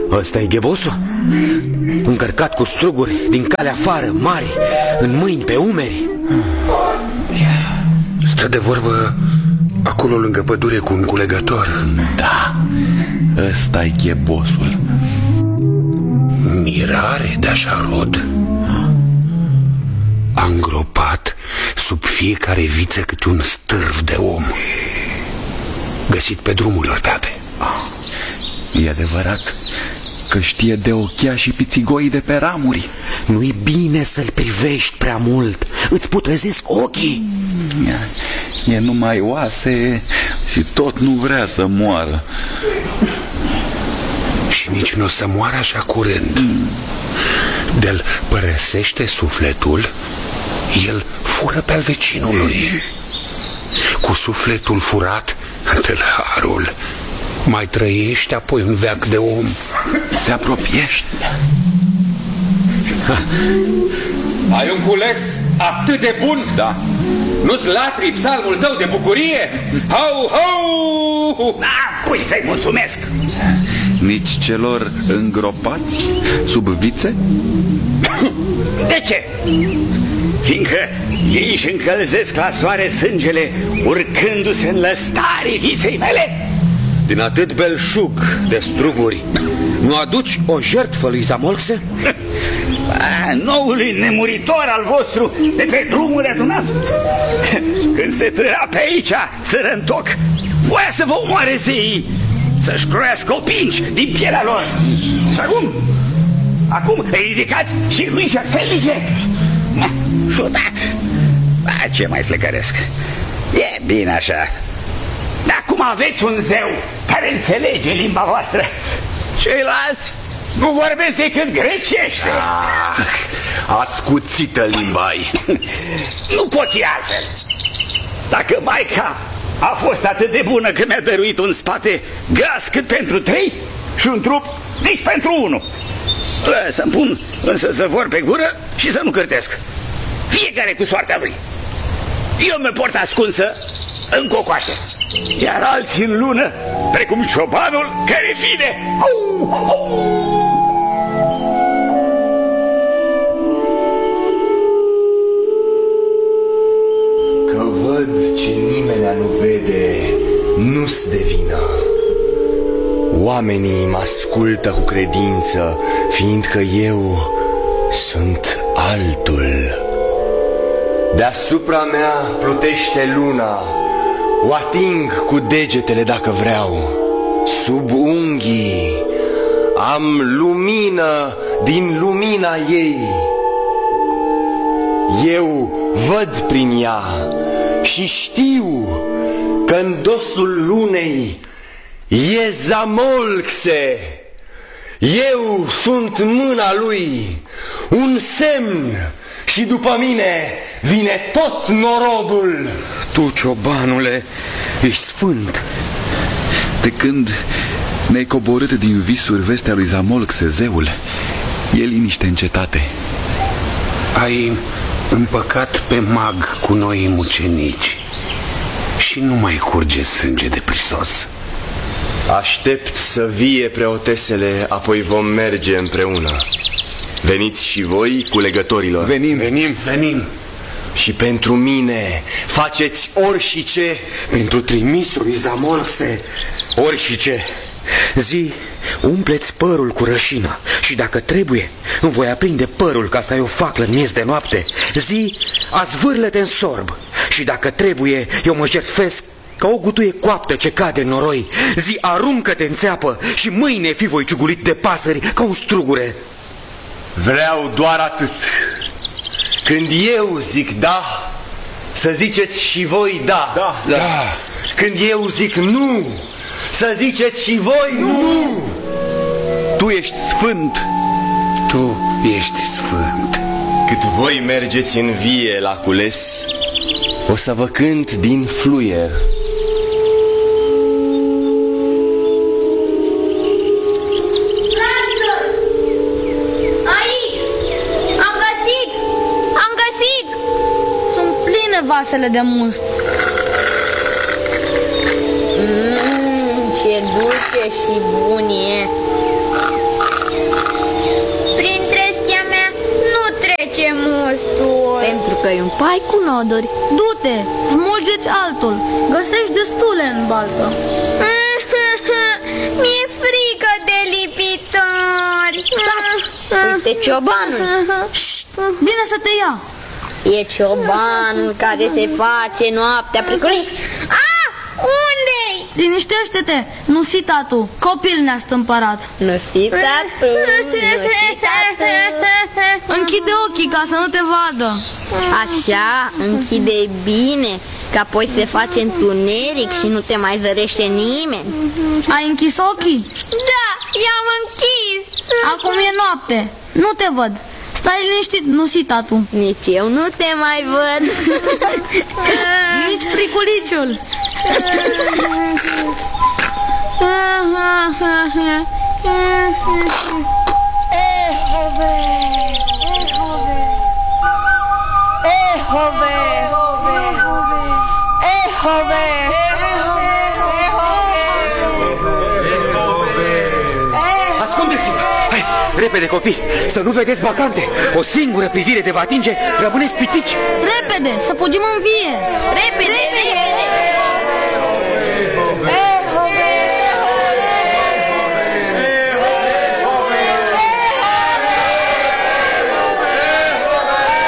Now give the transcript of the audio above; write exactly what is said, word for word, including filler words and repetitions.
Ăsta e ghebosul? Încărcat cu struguri din calea afară, mari, în mâini, pe umeri. Stă de vorbă acolo lângă pădure cu un culegător. Da, ăsta e ghebosul. Mirare de așa rod. A îngropat sub fiecare viță câte un stârv de om, găsit pe drumurile pe. E adevărat că știe de ochia și pițigoii de pe ramuri. Nu-i bine să-l privești prea mult, îți putrezesc ochii. E numai oase și tot nu vrea să moară. Și nici nu o să moară așa curând. De-l părăsește sufletul, el fură pe al vecinului. Cu sufletul furat, tâlharul mai trăiește apoi un veac de om. Se apropiește. Ai un cules atât de bun? Da. Nu-ți latri psalmul tău de bucurie? Hau, hau! Da, cui să-i mulțumesc? Nici celor îngropați sub vițe? De ce? Fiindcă ei își încălzesc la soare sângele urcându-se în lăstarii viței mele. Din atât belșug de struguri, nu aduci o jertfă lui Zamolxe? Noului nemuritor al vostru de pe drumurile dumneavoastră. Când se târa pe aici, țărântoc, voia să vă omoare zeii, să-și croiască opinci din pielea lor. Și acum, acum îi ridicați și lui jertfelnice? Ciudat. Ce mai flecăresc? E bine așa. Dar acum aveți un zeu care înțelege limba voastră. Ceilalți nu vorbesc decât grecește. Ah, ascuțită limba-i. Nu pot fi altfel. Dacă Maica a fost atât de bună că mi-a dăruit un spate gras cât pentru trei și un trup nici pentru unul, să-mi pun însă să vor pe gură și să nu cârtesc. Fiecare cu soarta lui. Eu mă port ascunsă în cocoașe, iar alții în lună, precum ciobanul care vine. Au, au, au. Că văd ce nimeni nu vede, nu-s de vină. Oamenii mă ascultă cu credință, fiindcă eu sunt altul. Deasupra mea plutește luna, o ating cu degetele dacă vreau. Sub unghii am lumină din lumina ei. Eu văd prin ea și știu că în dosul lunei e Zamolxe. Eu sunt mâna lui, un semn, și după mine vine tot norodul. Tu, ciobanule, ești sfânt. De când ne-ai coborât din visuri vestea lui Zamolxe, zeul, e liniște în cetate. Ai împăcat pe mag cu noi mucenici și nu mai curge sânge de prisos. Aștept să vie preotesele, apoi vom merge împreună. Veniți și voi, culegătorilor. Venim, venim, venim. Și pentru mine faceți orice. Pentru trimisul lui Zamolxe, orice. Zi, umpleți părul cu rășină și dacă trebuie, îmi voi aprinde părul ca să ai o faclă în miez de noapte. Zi, azvârle-te în sorb și dacă trebuie, eu mă jertfesc ca o gutuie coaptă ce cade în noroi. Zi, aruncă-te în țeapă și mâine fi voi ciugulit de pasări ca un strugure. Vreau doar atât. Când eu zic da, să ziceți și voi da. Da, da. Când eu zic nu, să ziceți și voi nu. nu. Tu ești sfânt. Tu ești sfânt. Cât voi mergeți în vie la cules, o să vă cânt din fluier. Vasele de must. Mmm, ce dulce și bun e. Păi un pai cu noduri. Du-te, smulgeți altul. Găsești destule în baltă. Mi-e frică de lipitori. Uite ciobanul. Bine să te ia. E ciobanul care se face noaptea priculit. Ah, unde-i? Liniștește-te, nu si tatu. Copil ne-a stâmpărat. Nu si tatu, nu si tatu. Închide ochii ca să nu te vadă. Așa, închide bine, că apoi se face întuneric și nu te mai zărește nimeni. Ai închis ochii? Da, i-am închis. Acum e noapte, nu te văd. Stai liniștit, nu si tatu. Nici eu nu te mai văd. Nici priculiciul. Ehove, Ehove, Ehove, Ascundeți-vă! Hai, repede copii, să nu vedeți vacante. O singură privire de vă atinge, rămâneți pitici. Repede, să fugim în vie. Repede, repede.